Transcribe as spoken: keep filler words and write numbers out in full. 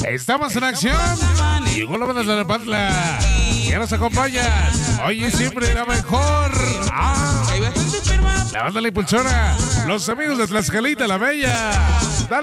Estamos en acción. Llegó la banda de la Patla. Ya nos acompañan. Hoy es siempre la mejor. Ah, la banda La Impulsora. Los amigos de Tlaxcalita la Bella.